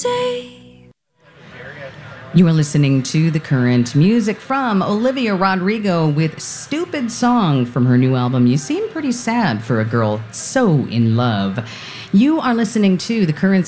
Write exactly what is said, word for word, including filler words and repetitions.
say. You are listening to The Current, music from Olivia Rodrigo with Stupid Song from her new album. You seem pretty sad for a girl so in love. You are listening to The Current